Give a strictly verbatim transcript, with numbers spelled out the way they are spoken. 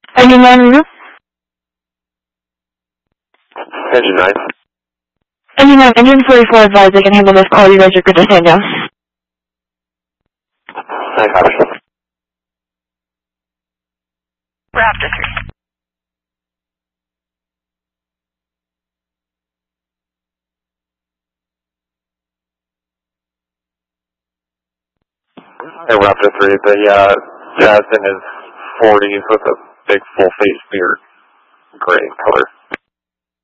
Engine nine, roof. Engine nine. Engine nine, engine forty-four advised they can handle this call. You guys are good to stand down. I copy. Raptor three. Hey, Raptor three, the uh, Jazz in his forties with a big full face beard, gray color.